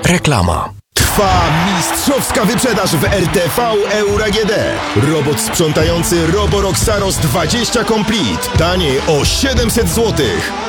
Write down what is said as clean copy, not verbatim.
Reklama. Trwa mistrzowska wyprzedaż w RTV Euro AGD. Robot sprzątający Roborock Saros 20 Complete. Taniej o 700 zł.